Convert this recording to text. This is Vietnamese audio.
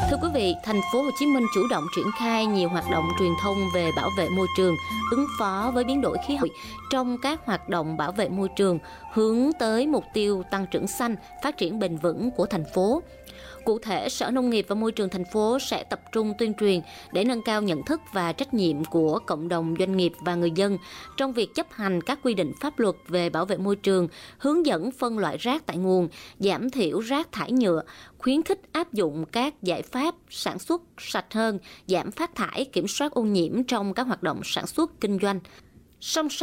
Thưa quý vị, thành phố Hồ Chí Minh chủ động triển khai nhiều hoạt động truyền thông về bảo vệ môi trường, ứng phó với biến đổi khí hậu trong các hoạt động bảo vệ môi trường hướng tới mục tiêu tăng trưởng xanh, phát triển bền vững của thành phố. Cụ thể, Sở Nông nghiệp và Môi trường thành phố sẽ tập trung tuyên truyền để nâng cao nhận thức và trách nhiệm của cộng đồng doanh nghiệp và người dân trong việc chấp hành các quy định pháp luật về bảo vệ môi trường, hướng dẫn phân loại rác tại nguồn, giảm thiểu rác thải nhựa, khuyến khích áp dụng các giải pháp sản xuất sạch hơn, giảm phát thải, kiểm soát ô nhiễm trong các hoạt động sản xuất kinh doanh. Song